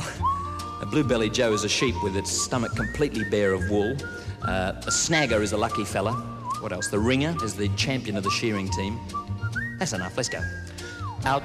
Well, a blue-belly Joe is a sheep with its stomach completely bare of wool. A snagger is a lucky fella. What else? The ringer is the champion of the shearing team. That's enough, let's go.